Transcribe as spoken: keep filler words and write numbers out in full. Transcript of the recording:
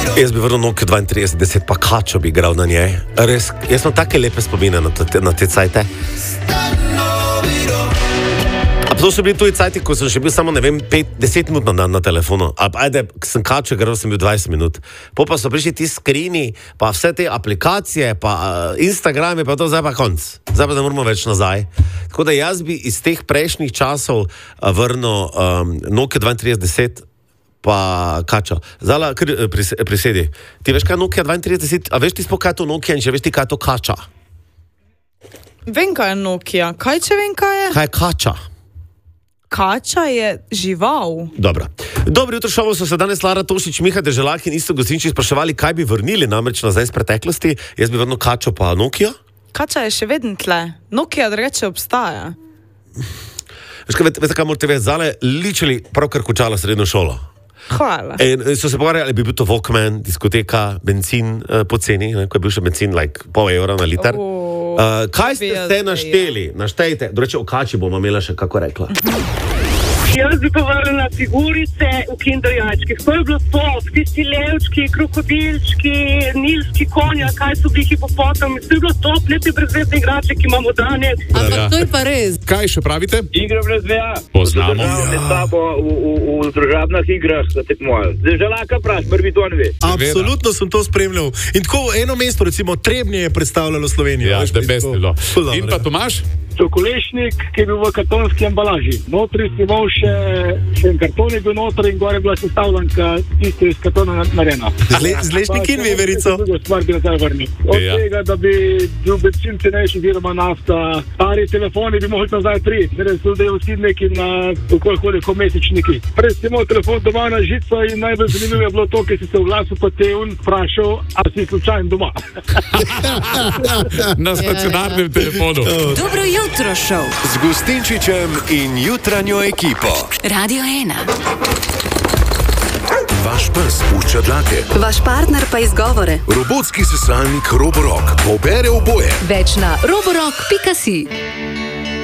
Jaz bi vrnil Nokia dvaintrideset deset, pa Kačo bi igral na njej. Res, jaz imam take lepe spomine na te, na te cajte. A to so bili tuji cajti, ko sem še bil samo, ne vem, pet, deset minut na dan na telefonu. A ajde, ko sem Kačo igral, sem bil dvajset minut. Po pa so prišli ti skrini, pa vse te aplikacije, pa uh, Instagrami, pa to zdaj pa konc. Zdaj pa ne moramo več nazaj. Tako da jaz bi iz teh prejšnjih časov uh, vrnil um, Nokia dvaintrideset deset, pa Kačo. Zala, kar prisedi. Ti veš, kaj je Nokia dvaintrideset? A veš ti sploh, kaj je to Nokia in če veš ti, kaj je to Kača? Vem, kaj je Nokia. Kaj če vem, kaj je? Kaj je Kača? Kača je žival. Dobro. Dobro jutro, šovu so se danes Lara Tošič, Miha Deželak in Isto Gostinčič spraševali, kaj bi vrnili namreč nazaj iz preteklosti. Jaz bi vrnil Kačo pa Nokia. Kača je še vedno tle. Nokia drugače obstaja. Veš, kaj, veste, kaj morate vedeti? Zale ličili pravkar končala srednjo šolo. Hvala. In so se pogovarjali, ali bi bil to Walkman, diskoteka, benzin uh, poceni, ne, ko je bil še benzin, like pol evra na liter. Oh, uh, kaj ste jaz se našteli? Naštejte. Drugače, o Kači bomo imela še, kako rekla. Jaz bi povrnila figurice v kinderjačkih. To je bilo top, tisti levčki, krokodilčki, nilski konja, kaj so bili hipopotam. To je bilo top, lepi brezvezne igrače, ki imamo danes. Ampak ja. To je pa res. Kaj še pravite? Igre brez veja. Poznamo. Ja. Sabo v, v, v družabnih igrah za tekmovali. Deželaka praš, prvi to ne ve. Absolutno sem to spremljal. In tako eno mesto, recimo Trebnje je predstavljalo Slovenijo. Ja, the best je bilo. In pa Tomaš? Čokolešnik, ki je bil v kartonski embalaži. Notri si imel še, še en karton je bil notri in gore je bila sestavljanka tisto iz kartona narejena. Z lešnik in veverico. Drugo stvar bi nazaj vrnil. Od ja. tega, da bi bil benzin cenejši, oziroma nafta, stari telefoni bi mohli nazaj tri. Res so zdaj vsi neki na koliko mesečniki. Prej si imel telefon doma na žico in najbolj zanimivo je bilo to, ki si se v glasu pa te un vprašal, a si slučajen doma. Na stacionarnem telefonu. Dobro jutro, šov. Z Gostinčičem in jutranjo ekipo. Radio ena. Vaš pes pušča dlake. Vaš partner pa izgovore. Robotski sesalnik Roborock pobere oboje. Več na roborock pika si.